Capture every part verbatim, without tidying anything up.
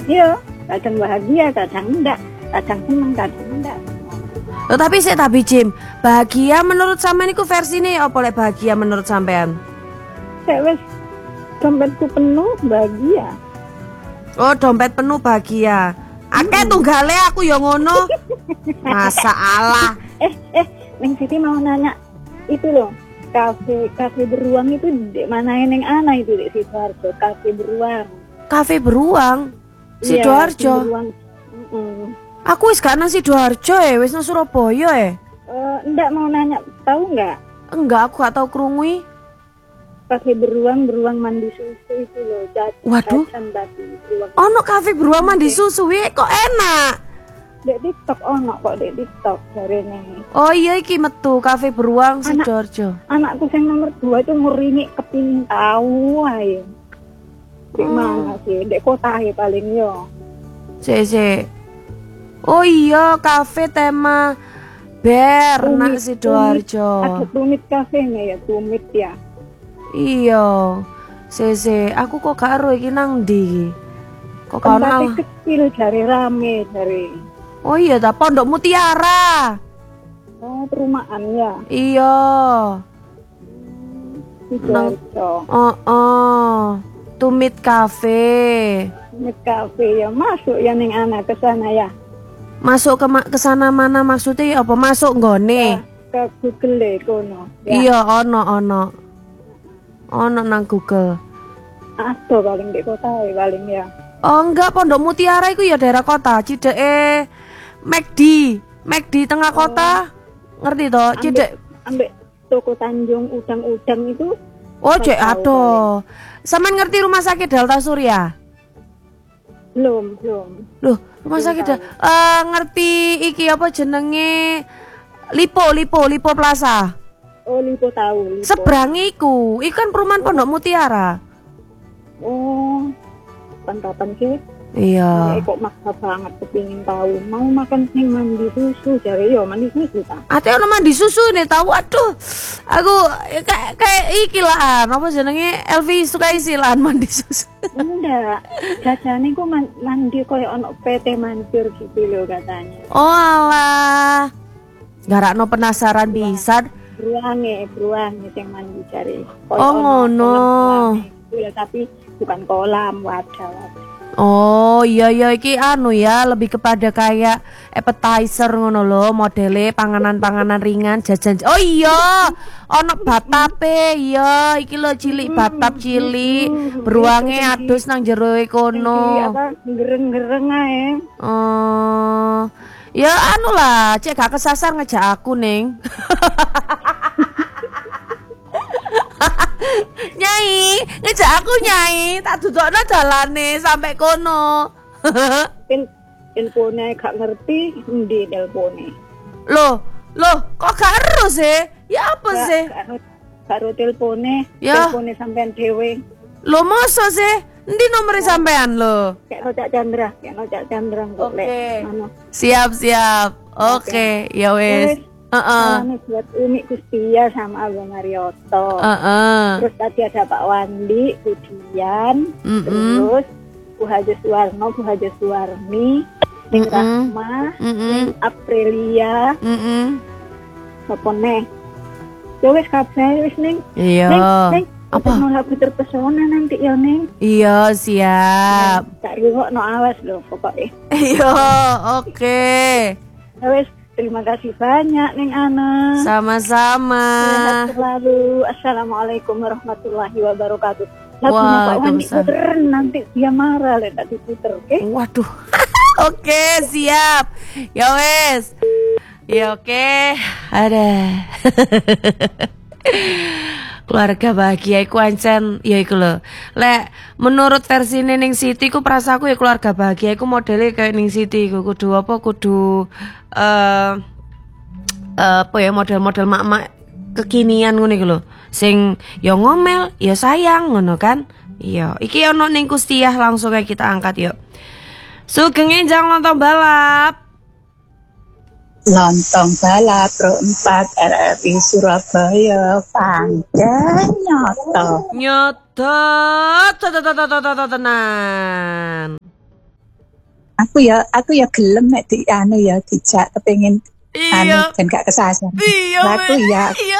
Iya, kadang bahagia, kadang enggak, kadang seneng, kadang enggak. Oh, tapi saya tapi Jim, bahagia menurut sampean iku versine apa lek bahagia menurut sampean? Saya wes dompetku penuh bahagia. Oh, dompet penuh bahagia. Akeh tunggale aku ya ngono. Masalah. Eh, eh, Neng Siti mau nanya itu loh, kafe kafe beruang itu di mana Neng Ana itu di Sidoarjo, kafe beruang. Kafe beruang. Iya, Sidoarjo. beruang. Mm-mm. Aku wis gak nang Sidoarjo eh, wis nang Surabaya eh. Uh, enggak mau nanya, tahu nggak? Enggak, aku gak tau krungu. Kafe beruang, beruang mandi susu itu loh. Jat, Waduh. beruang. Ono kafe beruang mandi susu wi kok enak. Dek TikTok ono kok dek TikTok dari Neng. Oh iya iki metu kafe beruang Sidoarjo. Anakku yang nomor dua itu ngurini kepingin tahu aja. Dek Oh. mana sih? Dek kota ya paling yo. Sik sik. Oh iya, kafe tema ber nak Sidoarjo. Ada tumit kafenya ya, tumit ya. Iya. Sik sik, aku kok gak ero iki nang ndi. Kok gak Tempatnya ono. kecil, dari rame, dari Oh iya, ta Pondok Mutiara. oh perumahan ya. Iya. Sidoarjo. Oh, oh. Tumit Cafe. Tumit kafe ya, masuk ya Neng Ana ke sana ya. Masuk ke ma- ke sana mana maksudnya apa masuk nggone? Ke Google deh kono. Ya. Iya, ono ono. Ono nang Google. Ada paling di kota ya paling ya. Oh enggak, Pondok Mutiara itu ya daerah kota. Cideke McD, McD tengah kota. Ngerti toh? Cidek. Ambek toko Tanjung Udang-Udang itu. Oh, cek tahu aduh. Sampean ngerti rumah sakit Delta Surya? Belum, belum. Loh, rumah Belum sakit tahu. Del- eh ngerti iki apa jenenge? Lipo, Lipo, Lipo Plaza. Oh, Lipo tahu. Lipo. Seberang iku, iku kan perumahan Pondok Mutiara. Oh, kapan-kapan sih? Iya. Eh, kok maksa banget kepingin tahu. Mau makan sing mandi susu, jare yo mandi susu ta. Ate ono mandi susu nih tahu, aduh. Aku ya, kayak kayak iki lah, apa jenenge Elvi suka isilan mandi susu. Enggak, jajane kok man- mandi koyo ono P T mansur gitu loh katanya. Oh alah. Garakno penasaran bisa. Beruange, beruange sing mandi jare. Oh, ngono. Ya, tapi bukan kolam, wadah. wadah. Oh iya iya iki anu ya lebih kepada kayak appetizer ngono lho, modele panganan-panganan ringan jajan. Oh iya, ono batape iya, iki lho cilik batap cilik, beruange adus nang jero Iki kono. apa gereng-gereng ae. Oh. Ya anu lah, cek gak kesasar ngejak aku, Ning. Nyai, ngejak aku Nyai, tak dudukno dalane sampai kono. Pin telpone gak ngerti endi telpone. Loh, loh, kok gak ero sih? Ya apa sih? Karo telpone, Ya. telpone sampean dhewe. Loh, masa sih? Endi nomere sampean lo? Kayak Rojak Chandra, kayak Rojak Chandra kok Oke. lek. Anu. Siap, siap. Oke, ya wes. Heeh. Salamnya buat Umi Kustia sama Abang Marioto. Heeh. Terus tadi ada Pak Wandi, Budian, Mm-mm. terus Bu Haja Suwarno, Bu Haja Suwarni, Ning Mm-mm. Rahma, Mm-mm. Ning Aprilia, Mm-mm. apa neh? Ya wis kabeh wis Ning. Iya. Ning, Ning, Apa? mau lagu terpesona nanti ya Ning. Iya, siap. Tak rungokno awas lho pokoknya. Iya, oke. Ya wis, terima kasih banyak Ning Ana. Sama-sama. Sehat selalu. Assalamualaikum warahmatullahi wabarakatuh. Lagunya Pak Wandi Waalaikumsalam. puter nanti dia marah lek tak diputer, oke? Waduh. Oke, siap. Ya wes. Ya oke. Ada. Keluarga bahagia iku ancen ya iku lho. Lek menurut versi Ning Siti ku perasaku ya keluarga bahagia iku modele kayak Ning Siti iku kudu apa kudu eh apa ya model-model mak-mak kekinian ngono iku lho. Sing ya ngomel, ya sayang ngono kan. Iya, iki ono ning Kustiah langsung aja kita angkat yuk. Sugeng enjang lontong balap. Lontong balap Pro empat R R I Surabaya pancen nyoto. Nyoto tenan. Aku ya aku ya gelem nek di anu ya dijak kepengin anu Iya. ben gak kesasar. Iya, Lah aku Me. ya Iya.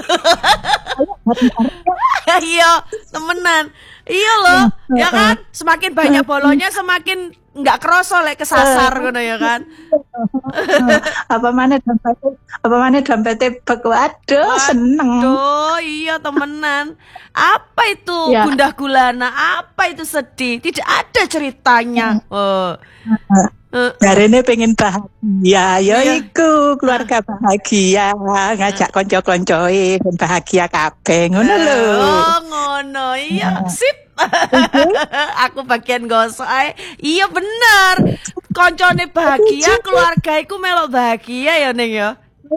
Iya, temenan. Iya loh, ya kan? Semakin banyak bolonya semakin nggak kerasa lek kesasar ngono ya kan. apa mana dompete apa mana dompete bek waduh seneng. Waduh, iya temenan. Apa itu Ya. gundah gulana? Apa itu sedih? Tidak ada ceritanya. Oh. Eh, Jarene pengen bahagia, ya Iya. iku keluarga bahagia, ngajak konco-koncoe ben bahagia kabeh ngono lho. Oh, ngono. Iya, sip. Aku bagian gosok ae. Iya bener. Koncone bahagia, keluarga iku melok bahagia ya Ning ya.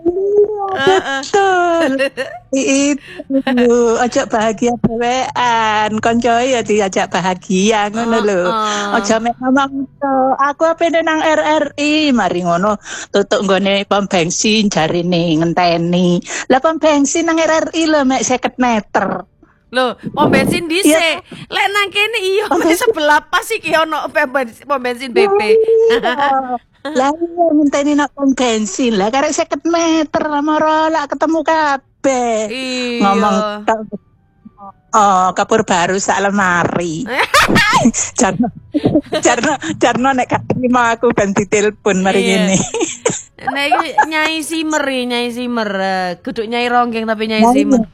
Betul. Itu ojo bahagia dhewean, koncoe ya diajak bahagia ngono lho. Heeh. Ojo mek ngomong to, aku apene nang R R I, mari ngono tutuk nggone pom bensin jarine ngenteni. Lah pom bensin nang R R I lho mek seket meter. Loh, pom bensin dhisik. Lek nang kene iya wis sebelah pas iki ono pom bensin, pom bensin B P. Lah iya ngenteni nak pom bensin lah karek seket meter lamoro lak ketemu kabeh. Iya. Ngomong tok. Oh, kapur baru sak lemari. Jarno, Jarno, Jarno nek gak terima aku ben ditelepon mari Iya. ngene. Nah, iki Nyai Simer, iki, Nyai Simer. Eh, Kudu Nyai Ronggeng tapi Nyai Nah, iya. Simer.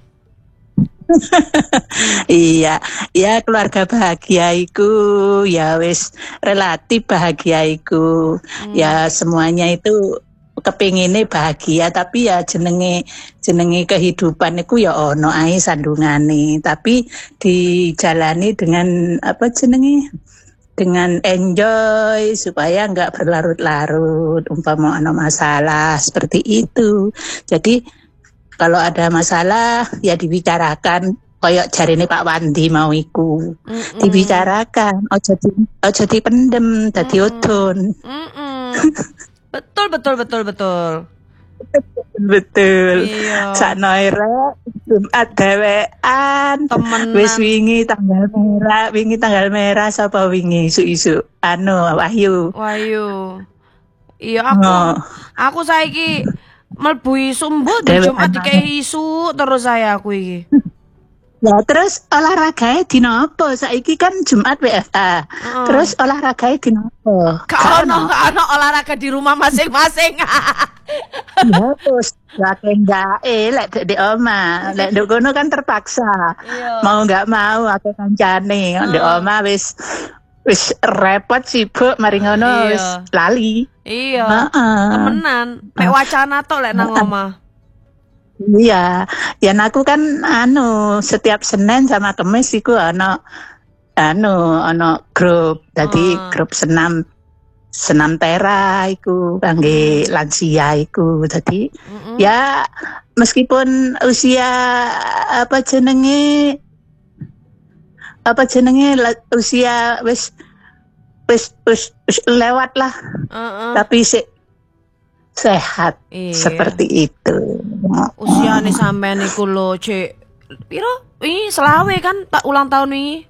Iya, ya keluarga bahagia iku ya wis relatif bahagia iku. Ya semuanya itu kepingine bahagia tapi ya jenenge jenenge kehidupan iku ya ono ae sandungane tapi dijalani dengan apa jenenge dengan enjoy supaya enggak berlarut-larut umpama ana masalah seperti itu. Jadi kalau ada masalah ya dibicarakan koyok jarine Pak Wandi mau iku. Mm-mm. Dibicarakan ojo di, ojo dipendem dadi udun. Mm-mm. Betul betul betul betul. Betul. Iya. Sakno ira Jumat dhewean. Temenan. Wis wingi tanggal merah, wingi tanggal merah sapa wingi isu-isu anu Wahyu. Wahyu. Iya aku. Oh. Aku saiki mlebu isu mbok di Dewek Jumat anak. dikei isu terus saya aku iki. Ya terus olahragae dina apa? Saiki kan Jumat W F A. Heeh. Terus olahragae dina apa? Gak ono, gak ono olahraga di rumah masing-masing. Ya terus lake enggak eh lek di oma, lek nduk kono kan terpaksa. Iya. Mau enggak mau aku kancane di oma wis wis repot sibuk mari ngono Iya. wis lali. Iya. Heeh. Temenan, mek wacana tok lek nang omah. Iya, ya aku kan anu setiap Senin sama Kamis iku ana anu ana grup, dadi Ah. grup senam senam tera iku kangge lansia iku. Dadi Mm-mm. ya meskipun usia apa jenenge apa jenenge la- usia wis wis wis, wis lewat lah, Heeh. tapi sih sehat Iya. seperti itu. Usiane sampean iku lho, Cek. Piro? Ini selawe kan tak ulang tahun wingi.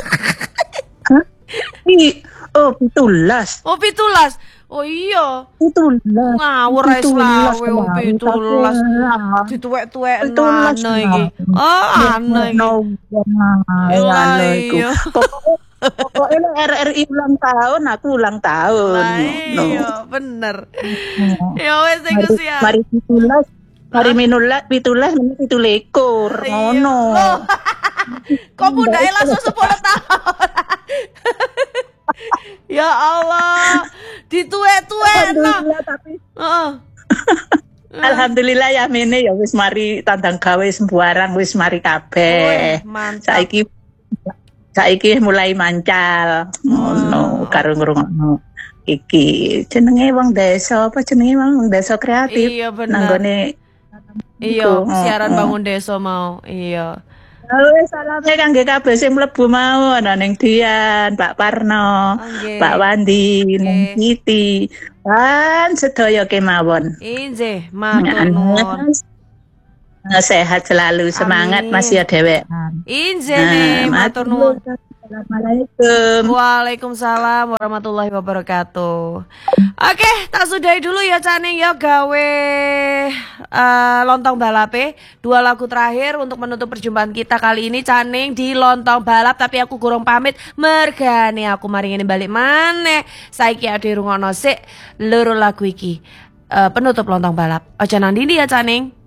Ih, oh pitulas, Oh, pitulas. Oh iya. pitulas. Ngawur ae selawe oh pitulas. Dituwek-tuwek Pitulas, ana iki. Oh, ana iki. No, Lah, anu iku. iya. Pokoknya R R I ulang tahun, aku ulang tahun. Lah No. iya, bener. Ya wis sing Mari, usia. mari pitulas, mari minulas, pitulas, mari pitulikur, Iya. ngono. Loh. Kok mudake langsung sepuluh tahun. Ya Allah, dituwek-tuwekno. Alhamdulillah tapi Heeh. Alhamdulillah ya mene ya wis mari tandang gawe sembarang wis mari kabeh. Wih, mantap. Saiki saiki mulai mancal. Ngono karo ngrungokno iki jenenge wong desa apa jenenge wong desa kreatif. Iya, bener. Nanggone Iya, Iku, siaran oh, oh. bangun desa mau. Iya. Wis salame kangge kabeh sing mlebu mau ana ning Dian, Pak Parno, Nggih. Pak Wandi, Ning Siti, lan sedaya kemawon. Injih, matur nuwun. Nah, sehat selalu, semangat Amin. masih ya dhewekan. Injih nih, matur nuwun. Assalamualaikum. Waalaikumsalam warahmatullahi wabarakatuh. Oke, tak sudahi dulu ya Caning ya gawe uh, lontong balape. Dua lagu terakhir untuk menutup perjumpaan kita kali ini Caning di lontong balap. Tapi aku kurang pamit mergane aku mari ngene balik maneh. Saiki ade rungokno sik loro lagu iki. Uh, penutup lontong balap. Aja nang ndi ya Caning.